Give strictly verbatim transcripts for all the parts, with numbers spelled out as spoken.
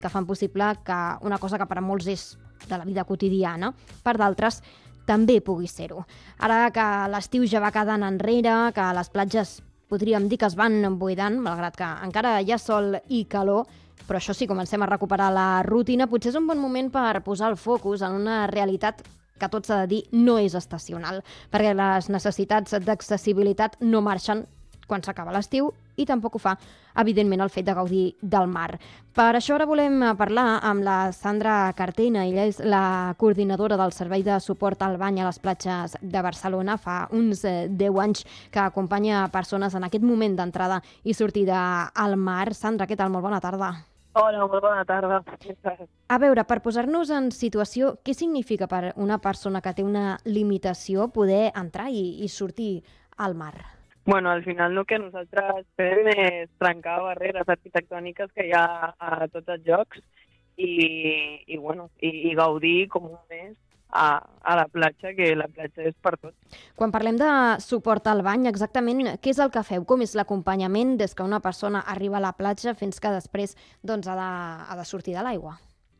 que fan possible que una cosa que per a molts és de la vida quotidiana, per d'altres també pugui ser-ho. Ara que l'estiu ja va quedant enrere, que les platges podríem dir que es van buidant, malgrat que encara hi ha sol i calor, però això sí, comencem a recuperar la rutina, potser és un bon moment per posar el focus en una realitat que tot s'ha de dir no és estacional, perquè les necessitats d'accessibilitat no marxen quan s'acaba l'estiu i tampoc ho fa, evidentment, el fet de gaudir del mar. Per això ara volem parlar amb la Sandra Cartena. Ella és la coordinadora del Servei de Suport al Bany a les Platges de Barcelona. Fa uns deu anys que acompanya persones en aquest moment d'entrada i sortida al mar. Sandra, què tal? Molt bona tarda. Hola, molt bona tarda. A veure, per posar-nos en situació, què significa per una persona que té una limitació poder entrar i, i sortir al mar? Bueno, al final el que nosaltres fem és trencar barreres arquitectòniques que hi ha a tots els llocs i, i, bueno, i, i gaudir com un mes a, a la platja, que la platja és per tot. Quan parlem de suport al bany, exactament què és el que feu? Com és l'acompanyament des que una persona arriba a la platja fins que després doncs, ha, de, ha de sortir de l'aigua?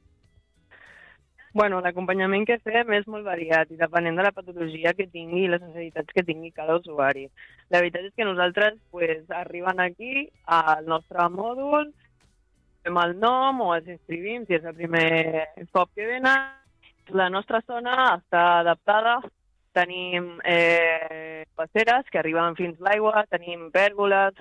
Bueno, l'acompanyament que fem és molt variat i depenent de la patologia que tingui i les necessitats que tingui cada usuari. La veritat és que nosaltres pues, arriben aquí al nostre mòdul, fem el nom o ens inscrivim si és el primer cop que venen. La nostra zona està adaptada, tenim eh, passeres que arriben fins l'aigua, tenim pèrgoles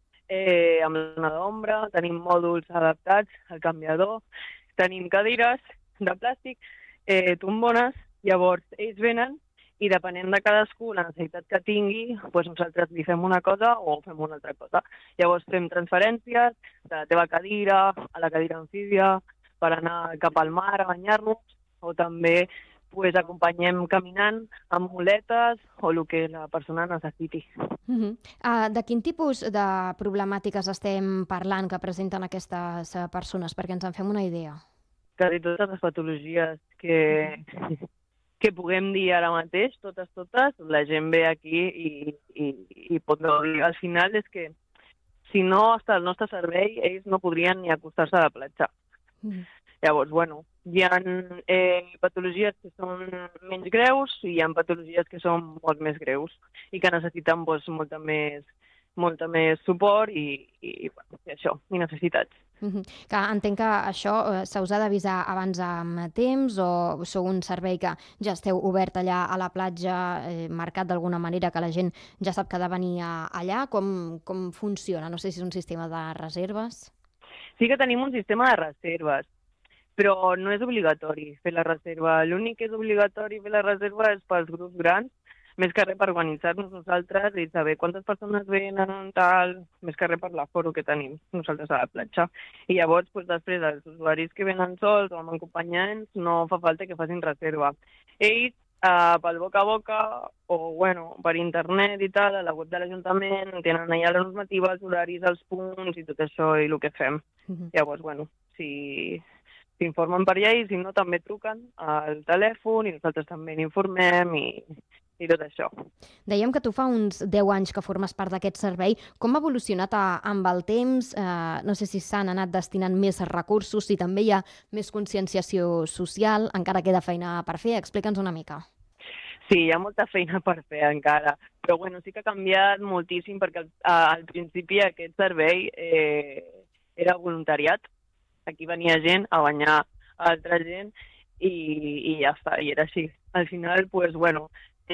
eh, amb zona d'ombra, tenim mòduls adaptats al canviador, tenim cadires de plàstic, eh, tombones, llavors ells venen i depenent de cadascú la necessitat que tingui, doncs nosaltres li fem una cosa o fem una altra cosa. Llavors fem transferències de la teva cadira a la cadira amfíbia per anar cap al mar a banyar-nos, o també pues, acompanyem caminant amb muletes o el que la persona necessiti. Uh -huh. uh, de quin tipus de problemàtiques estem parlant que presenten aquestes uh, persones? Perquè ens en fem una idea. Quasi totes les patologies que, que puguem dir ara mateix, totes, totes, la gent ve aquí i, i, i pot gaudir. Al final és que si no està el nostre servei, ells no podrien ni acostar-se a la platja. Mm. Llavors, bueno, hi ha eh, patologies que són menys greus i hi ha patologies que són molt més greus i que necessiten doncs, molta més molta més suport i, i, bueno, i això, i necessitats. Uh-huh. Que entenc que això eh, se us ha d'avisar abans amb temps o sou un servei que ja esteu obert allà a la platja, eh, marcat d'alguna manera que la gent ja sap que ha de venir a, allà? Com, com funciona? No sé si és un sistema de reserves. Sí que tenim un sistema de reserves, però no és obligatori fer la reserva. L'únic que és obligatori fer la reserva és pels grups grans, més que res per organitzar-nos nosaltres i saber quantes persones venen, tal, més que res per l'aforo que tenim nosaltres a la platja. I llavors, doncs, després, els usuaris que venen sols o amb acompanyants, no fa falta que facin reserva. Ells, eh, pel boca a boca, o bueno, per internet i tal, a la web de l'Ajuntament, tenen allà la normativa, els horaris, els punts i tot això i el que fem. Uh-huh. Llavors, bueno, si s'informen per allà i si no, també truquen al telèfon i nosaltres també n'informem i... i tot això. Dèiem que tu fa uns deu anys que formes part d'aquest servei. Com ha evolucionat a, amb el temps? Eh, no sé si s'han anat destinant més recursos, si també hi ha més conscienciació social, encara queda feina per fer. Explica'ns una mica. Sí, hi ha molta feina per fer encara, però bueno, sí que ha canviat moltíssim perquè al, al principi aquest servei eh, era voluntariat. Aquí venia gent a banyar altra gent i, i ja està, i era així. Al final, pues, bueno,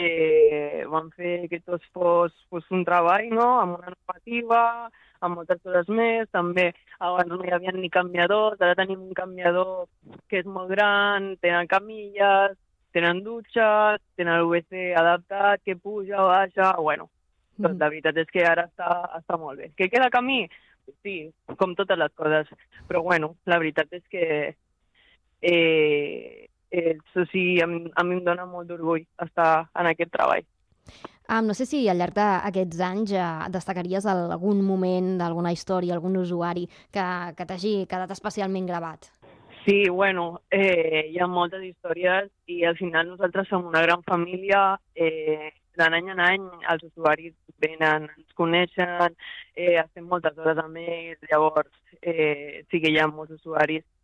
Eh, vam fer que tot fos, fos un treball, no?, amb una normativa, amb moltes coses més. També abans no hi havia ni canviadors, ara tenim un canviador que és molt gran, tenen camilles, tenen dutxes, tenen l'U V C adaptat, que puja, baixa, bueno, doncs la veritat és que ara està, està molt bé. Que queda camí? Sí, com totes les coses, però bueno, la veritat és que eh, això sí, a mi, a mi em dona molt d'orgull estar en aquest treball. Um, no sé si al llarg d'aquests anys eh, destacaries algun moment d'alguna història, algun usuari que, que t'hagi quedat especialment gravat. Sí, bueno, eh, hi ha moltes històries i al final nosaltres som una gran família. Eh, d'any en any els usuaris venen, ens coneixen, eh, estem moltes hores amb ells, llavors eh, sí que hi ha molts usuaris